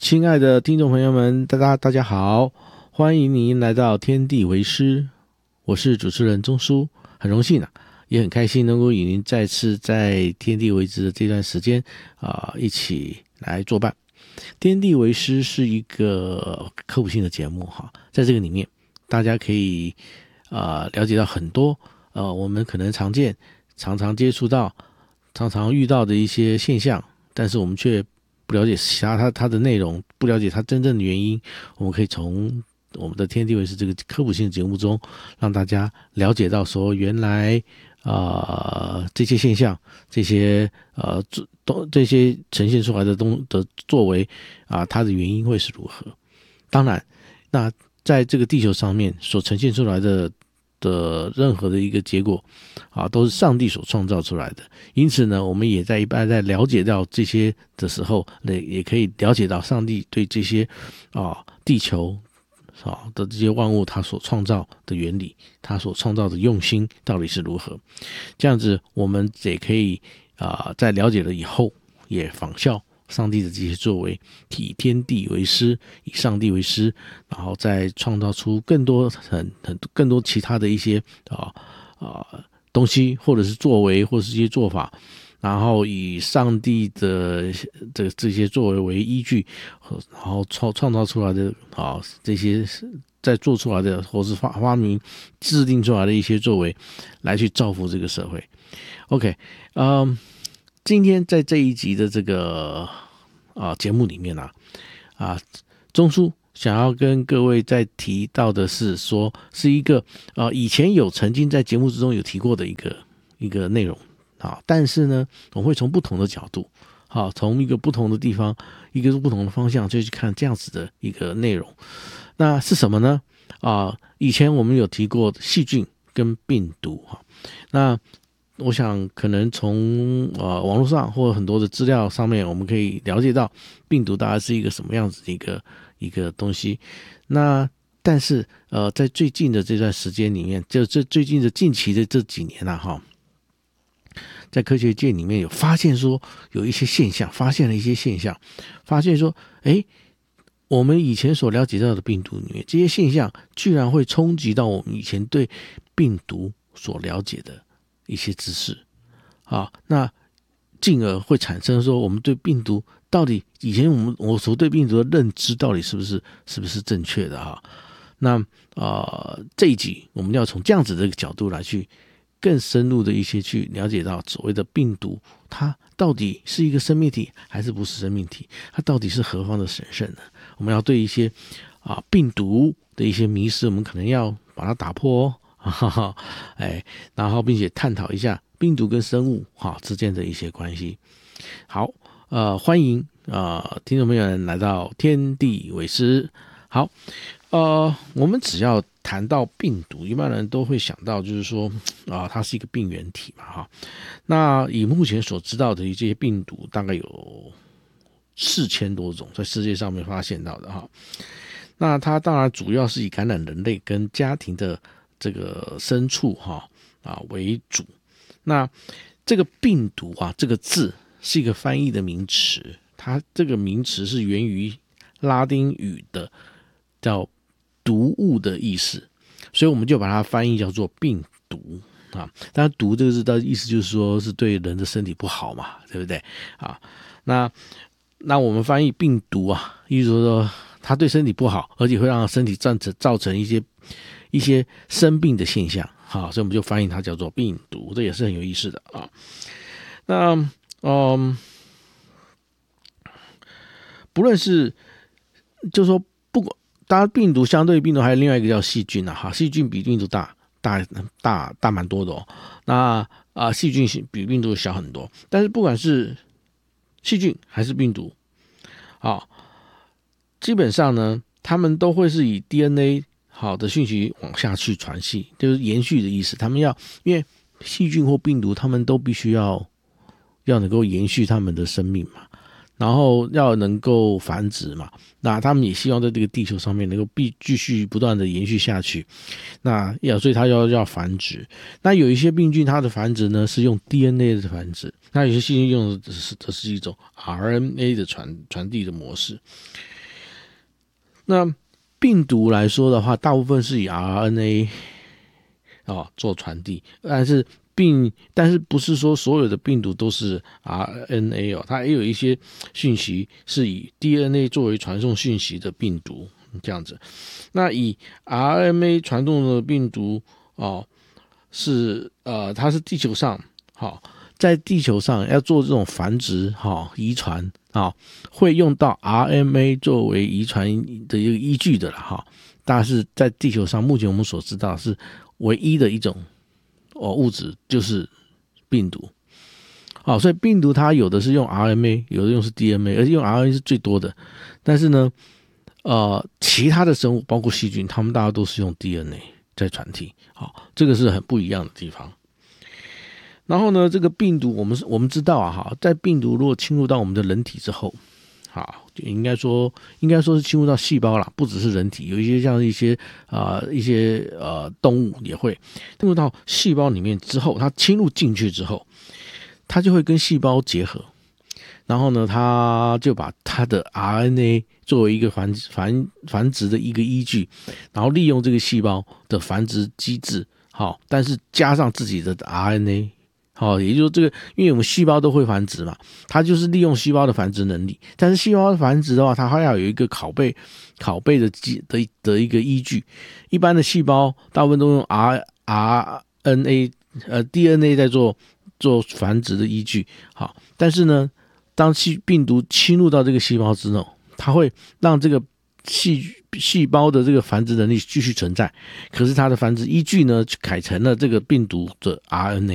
亲爱的听众朋友们，大家好，欢迎您来到天地为师，我是主持人钟书，很荣幸也很开心能够与您再次在天地为师的这段时间一起来作伴。天地为师是一个科普性的节目在这个里面大家可以了解到很多我们可能常常接触到、常常遇到的一些现象，但是我们却不了解它的内容，不了解它真正的原因。我们可以从我们的天地为师这个科普性的节目中，让大家了解到说，原来这些现象，这些呈现出来的作为它的原因会是如何。当然，那在这个地球上面所呈现出来的任何的一个结果都是上帝所创造出来的。因此呢，我们也一般在了解到这些的时候，也可以了解到上帝对这些地球的这些万物他所创造的原理，他所创造的用心到底是如何。这样子我们也可以在了解了以后，也仿效上帝的这些作为，以天地为师，以上帝为师，然后再创造出更多其他的一些东西，或者是作为，或者是一些做法，然后以上帝的这些作为为依据，然后创造出来的这些再做出来的，或是发明制定出来的一些作为，来去造福这个社会。OK，今天在这一集的这个节目里面钟书想要跟各位再提到的是说，是一个以前曾经在节目之中有提过的一个内容但是呢，我们会从不同的角度从一个不同的地方，一个不同的方向就去看这样子的一个内容。那是什么呢？以前我们有提过细菌跟病毒那我想可能从网络上或很多的资料上面，我们可以了解到病毒大概是一个什么样子的一个东西。那但是在最近的这段时间里面，就最近的近期的这几年在科学界里面有发现说有一些现象，发现说我们以前所了解到的病毒里面，这些现象居然会冲击到我们以前对病毒所了解的一些知识那进而会产生说，我们对病毒到底以前我所对病毒的认知到底是不是正确的那这一集我们要从这样子的一个角度来去更深入的一些去了解到所谓的病毒，它到底是一个生命体还是不是生命体，它到底是何方的神圣呢？我们要对一些病毒的一些迷思，我们可能要把它打破然后并且探讨一下病毒跟生物之间的一些关系。好，欢迎听众朋友们来到天地为师。好，我们只要谈到病毒，一般人都会想到就是说它是一个病原体嘛那以目前所知道的这些病毒，大概有4000多种在世界上面发现到的那它当然主要是以感染人类跟家庭的这个牲畜为主。那这个病毒这个字是一个翻译的名词，它这个名词是源于拉丁语的叫毒物的意思，所以我们就把它翻译叫做病毒当然毒这个字的意思就是说是对人的身体不好嘛，对不对那我们翻译病毒意思说它对身体不好，而且会让身体造成一些生病的现象所以我们就翻译它叫做病毒，这也是很有意思的那不论是就是说不管当然病毒相对于病毒还有另外一个叫细菌细菌比病毒大蛮多的那细菌比病毒小很多，但是不管是细菌还是病毒基本上呢，他们都会是以 DNA 的讯息往下去传递，就是延续的意思。他们因为细菌或病毒，他们都必须要能够延续他们的生命嘛，然后要能够繁殖嘛，那他们也希望在这个地球上面能够继续不断的延续下去，所以它要繁殖。那有一些病菌它的繁殖呢是用 DNA 的繁殖，那有些细菌用的是一种 RNA 的传递的模式。 那病毒来说的话，大部分是以 RNA 做传递，但是不是说所有的病毒都是 RNA 它也有一些讯息是以 DNA 作为传送讯息的病毒这样子。那以 RNA 传送的病毒是它是地球上在地球上要做这种繁殖遗传会用到 RNA 作为遗传的一个依据的啦但是在地球上目前我们所知道是唯一的一种物质就是病毒所以病毒它有的是用 RNA 有的用是 DNA 而且用 RNA 是最多的，但是呢其他的生物包括细菌他们大家都是用 DNA 在传递这个是很不一样的地方。然后呢，这个病毒我们知道在病毒如果侵入到我们的人体之后就应该说是侵入到细胞啦，不只是人体，有一些像一些动物也会进入到细胞里面之后，它侵入进去之后，它就会跟细胞结合，然后呢，它就把它的 RNA 作为一个繁殖的一个依据，然后利用这个细胞的繁殖机制但是加上自己的 RNA也就是这个，因为我们细胞都会繁殖嘛，它就是利用细胞的繁殖能力。但是细胞的繁殖的话，它还要有一个拷贝的一个依据。一般的细胞大部分都用 DNA 在做繁殖的依据。但是呢，当病毒侵入到这个细胞之后，它会让这个细胞的这个繁殖能力继续存在，可是它的繁殖依据呢，改成了这个病毒的 RNA。